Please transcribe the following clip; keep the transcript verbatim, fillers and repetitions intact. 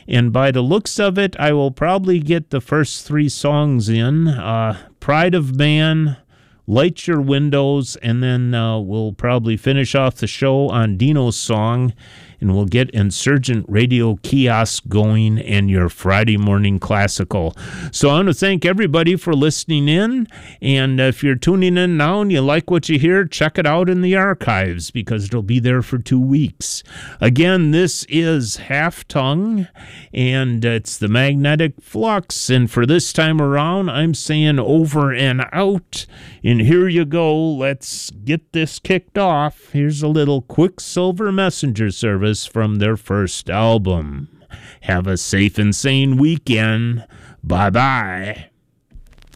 And by the looks of it, I will probably get the first three songs in. Uh, Pride of Man, Light Your Windows, and then uh, we'll probably finish off the show on Dino's song, and we'll get Insurgent Radio Kiosk going and your Friday morning classical. So I want to thank everybody for listening in, and if you're tuning in now and you like what you hear, check it out in the archives because it'll be there for two weeks. Again, this is Half Tongue, and it's the Magnetic Flux, and for this time around, I'm saying over and out, and here you go. Let's get this kicked off. Here's a little Quicksilver Messenger service from their first album. Have a safe and sane weekend. Bye-bye.